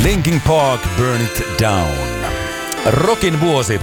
Linkin Park, Burn It Down. Rockin vuosi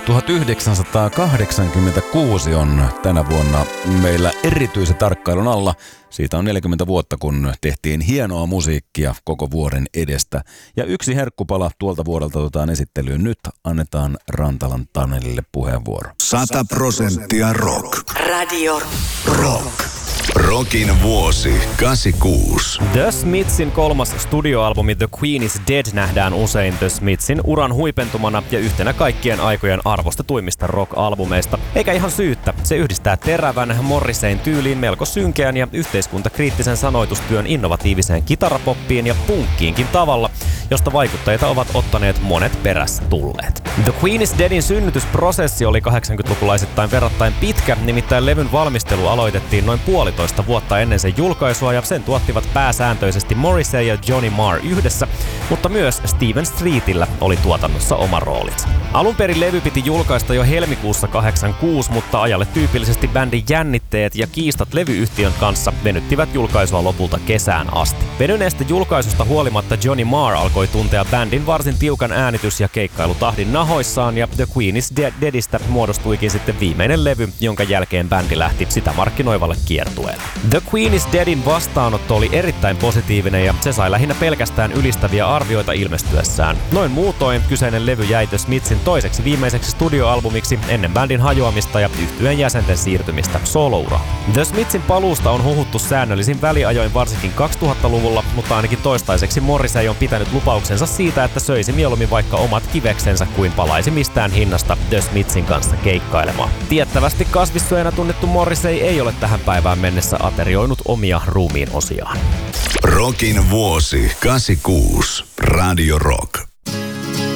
1986 on tänä vuonna meillä erityisen tarkkailun alla. Siitä on 40 vuotta, kun tehtiin hienoa musiikkia koko vuoden edestä. Ja yksi herkkupala tuolta vuodelta otetaan esittelyyn. Nyt annetaan Rantalan Tanelille puheenvuoro. 100% rock. Radio Rock. Rockin vuosi 86. The Smithsin kolmas studioalbumi The Queen is Dead nähdään usein The Smithsin uran huipentumana ja yhtenä kaikkien aikojen arvostetuimmista rock-albumeista. Eikä ihan syyttä. Se yhdistää terävän Morriseyn tyyliin melko synkeän ja yhteiskuntakriittisen sanoitustyön innovatiiviseen kitarapoppiin ja punkkiinkin tavalla, josta vaikuttajia ovat ottaneet monet perässä tulleet. The Queen is Deadin synnytysprosessi oli 80-lukulaisittain verrattain pitkä, nimittäin levyn valmistelu aloitettiin noin 1,5 vuotta ennen sen julkaisua ja sen tuottivat pääsääntöisesti Morrissey ja Johnny Marr yhdessä, mutta myös Steven Streetillä oli tuotannossa oma roolinsa. Alun perin levy piti julkaista jo helmikuussa 86, mutta ajalle tyypillisesti bändin jännitteet ja kiistat levyyhtiön kanssa venyttivät julkaisua lopulta kesään asti. Venyneestä julkaisusta huolimatta Johnny Marr alkoi tuntea bändin varsin tiukan äänitys- ja keikkailutahdin nahoissaan ja The Queen is Deadistä muodostuikin sitten viimeinen levy, jonka jälkeen bändi lähti sitä markkinoivalle kiertueelle. The Queen is Deadin vastaanotto oli erittäin positiivinen ja se sai lähinnä pelkästään ylistäviä arvioita ilmestyessään. Noin muutoin kyseinen levy jäi The Smithsin toiseksi viimeiseksi studioalbumiksi ennen bändin hajoamista ja yhtyeen jäsenten siirtymistä solouraan. The Smithsin paluusta on huhuttu säännöllisin väliajoin varsinkin 2000-luvulla, mutta ainakin toistaiseksi Morrissey on pitänyt lupauksensa siitä, että söisi mieluummin vaikka omat kiveksensä kuin palaisi mistään hinnasta The Smithsin kanssa keikkailemaan. Tiettävästi kasvissyöjänä tunnettu Morrissey ei ole tähän päivään mennessä aterioinut omia ruumiin osiaan. Rockin vuosi 86. Radio Rock.